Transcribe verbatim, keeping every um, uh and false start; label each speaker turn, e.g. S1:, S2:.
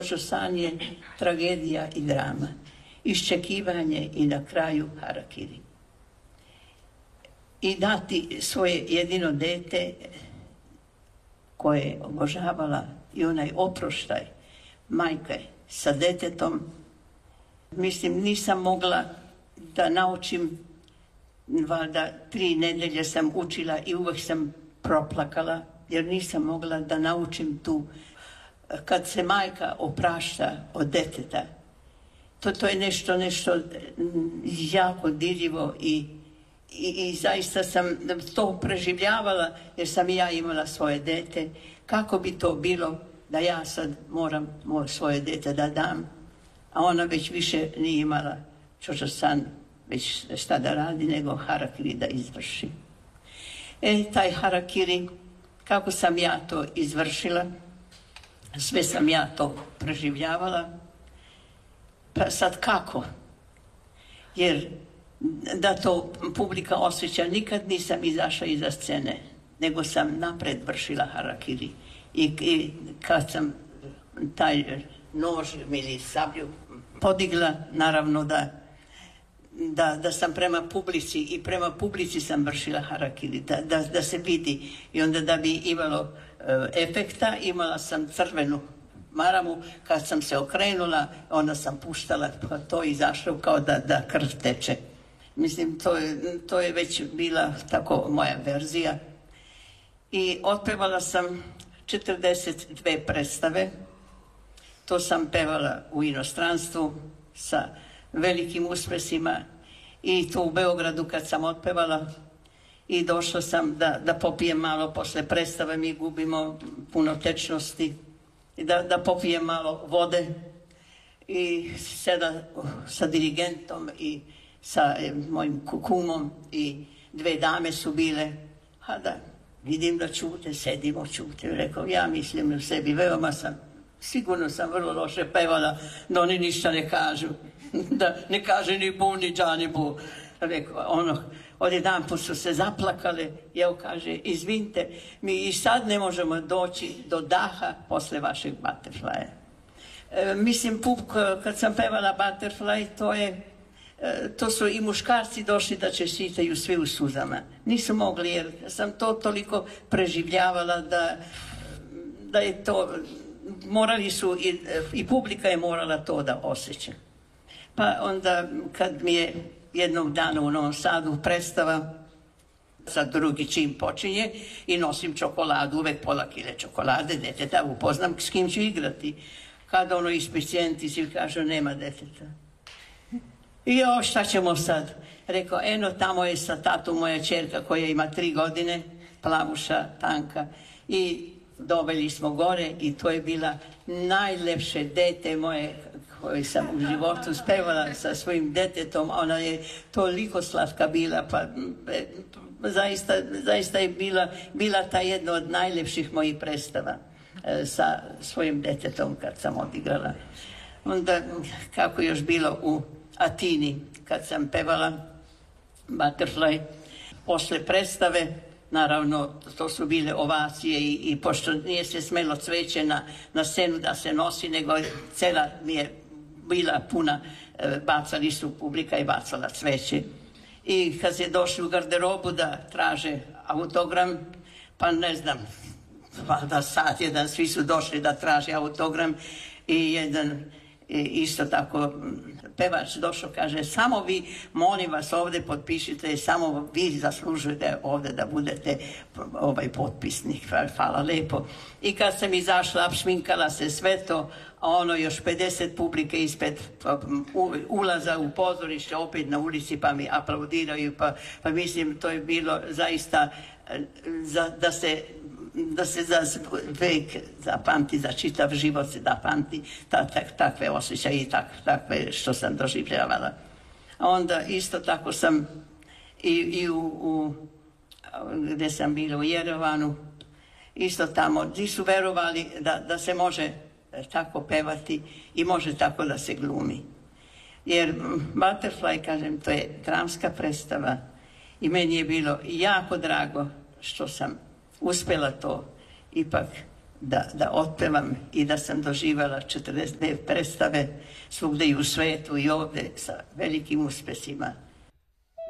S1: San je tragedija i drama, iščekivanje i na kraju harakiri. I dati svoje jedino dete koje je obožavala i onaj oproštaj majke sa detetom. Mislim, nisam mogla da naučim, valjda tri nedelje sam učila i uvek sam proplakala, jer nisam mogla da naučim tu, kad se majka oprašta od deteta. To, to je nešto, nešto jako dirljivo i, i, i zaista sam to preživljavala, jer sam i ja imala svoje dete. Kako bi to bilo da ja sad moram moje svoje dete da dam, a ona već više nije imala Čoča San već šta da radi, nego harakiri da izvrši. E, taj harakiri, kako sam ja to izvršila, sve sam ja to preživljavala. Pa sad kako? Jer da to publika osjeća, nikad nisam izašla iza scene, nego sam napred vršila harakiri. I, i kad sam taj nož ili sablju podigla, naravno da, da, da sam prema publici i prema publici sam vršila harakiri, da, da, da se vidi. I onda da bi imalo uh, efekta, imala sam crvenu maramu, kad sam se okrenula, onda sam puštala, pa to izašlo kao da, da krv teče. Mislim, to je, to je već bila tako moja verzija. I otpevala sam četrdeset dve predstave. To sam pevala u inostranstvu sa velikim uspesima i to u Beogradu kad sam otpevala i došla sam da, da popijem malo posle predstave, mi gubimo puno tečnosti, i da, da popijem malo vode i seda sa dirigentom i sa e, mojim kumom i dve dame su bile, a da vidim da čute, sedimo čute. Rekao, ja mislim u sebi, veoma sam, sigurno sam vrlo loše pevala, da oni ništa ne kažu, da ne kaže ni bu, ni dža, ni bu. Rekao, ono, odjedan put su se zaplakale, jeo kaže, izvinite, mi i sad ne možemo doći do daha posle vašeg Butterflya. E, mislim, pup, kad sam pevala Butterfly, to je, e, to su i muškarci došli da čestitaju svi u suzama. Nisu mogli, jer sam to toliko preživljavala da, da je to, morali su, i, i publika je morala to da osjeća. Pa onda, kad mi je jednog dana u Novom Sadu predstava, sad drugi čin počinje i nosim čokoladu, uvek pola kile čokolade, deteta, upoznam s kim ću igrati. Kada ono ispijenti si kažu, nema deteta. I jo, šta ćemo sad? Rekao, eno, tamo je sa tatom moja čerka koja ima tri godine, plavuša, tanka, i doveli smo gore i to je bila najlepše dete moje koje sam u životu spevala sa svojim detetom. Ona je toliko slatka bila, pa zaista, zaista je bila, bila ta jedna od najlepših mojih predstava e, sa svojim detetom kad sam odigrala. Onda, kako još bilo u Atini, kad sam pevala Butterfly, posle predstave, naravno, to su bile ovacije i, i pošto nije se smelo cveće na, na scenu da se nosi, nego cela mi je bila puna, e, bacali su, publika i bacala cveće. I kad se došli u garderobu da traže autogram, pa ne znam, valjda sat jedan, svi su došli da traže autogram i jedan i isto tako pevač došao, kaže, samo vi, molim vas, ovde potpišite, samo vi zaslužujete ovde da budete ovaj potpisnik, hvala lepo. I kad sam izašla, šminkala se sve to, a ono još pedeset publike ispred ulaza u pozorište, opet na ulici, pa mi aplaudiraju, pa, pa mislim, to je bilo zaista za, da se da se za vek zapamti, za čitav život se da pamti ta, ta, takve osjećaje i tak, takve što sam doživljavala. A onda isto tako sam i, i u, u gde sam bila u Jerevanu, isto tamo, gdje su verovali da, da se može tako pevati i može tako da se glumi. Jer Butterfly, kažem, to je dramska predstava i meni je bilo jako drago što sam uspela to ipak da, da otpevam i da sam doživala četrdeset dve predstave svugde i u svetu i ovde sa velikim uspesima.